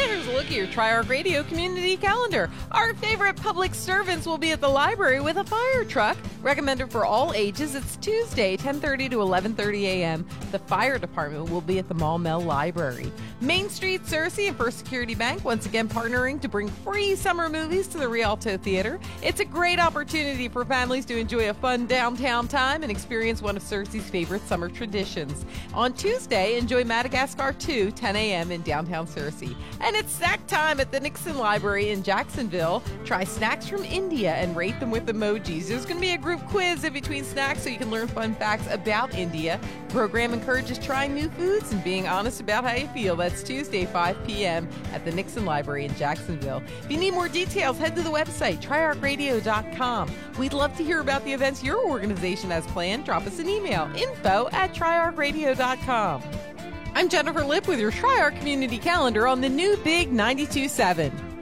Here's a look at your Tri-Arc Radio community calendar. Our favorite public servants will be at the library with a fire truck. Recommended for all ages. It's Tuesday, 10:30 to 11:30 a.m. The fire department will be at the Maumelle Library. Main Street, Searcy, and First Security Bank once again partnering to bring free summer movies to the Rialto Theater. It's a great opportunity for families to enjoy a fun downtown time and experience one of Searcy's favorite summer traditions. On Tuesday, enjoy Madagascar 2, 10 a.m. in downtown Searcy. And it's snack time at the Nixon Library in Jacksonville. Try snacks from India and rate them with emojis. There's going to be a group quiz in between snacks so you can learn fun facts about India. The program encourages trying new foods and being honest about how you feel. That's Tuesday, 5 p.m. at the Nixon Library in Jacksonville. If you need more details, head to the website, triarcradio.com. We'd love to hear about the events your organization has planned. Drop us an email, info@triarcradio.com. I'm Jennifer Lipp with your Tri-Arc Community Calendar on the new Big 92.7.